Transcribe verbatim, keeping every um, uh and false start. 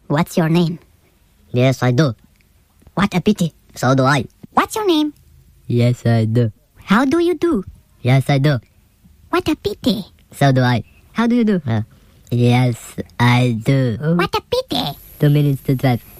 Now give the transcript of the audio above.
What's your name? Yes, I do. What a pity. So do I. What's your name? Yes, I do. How do you do? Yes, I do. What a pity. So do I. How do you do? Uh, yes, I do. What a pity. Two minutes to twelve.